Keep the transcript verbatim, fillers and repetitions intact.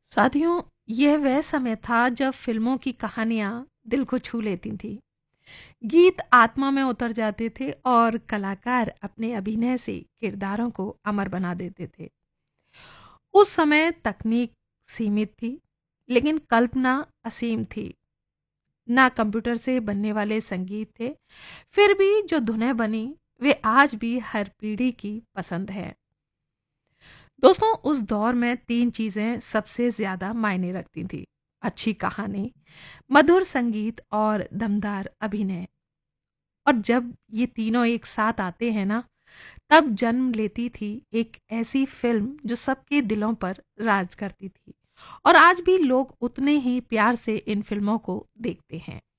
साथियों, यह वह समय था जब फिल्मों की कहानियां दिल को छू लेती थीं। गीत आत्मा में उतर जाते थे और कलाकार अपने अभिनय से किरदारों को अमर बना देते थे। उस समय तकनीक सीमित थी, लेकिन कल्पना असीम थी। ना कंप्यूटर से बनने वाले संगीत थे, फिर भी जो धुनें बनी वे आज भी हर पीढ़ी की पसंद है। दोस्तों, उस दौर में तीन चीजें सबसे ज्यादा मायने रखती थी: अच्छी कहानी, मधुर संगीत और दमदार अभिनय। और जब ये तीनों एक साथ आते हैं ना, तब जन्म लेती थी एक ऐसी फिल्म जो सबके दिलों पर राज करती थी। और आज भी लोग उतने ही प्यार से इन फिल्मों को देखते हैं।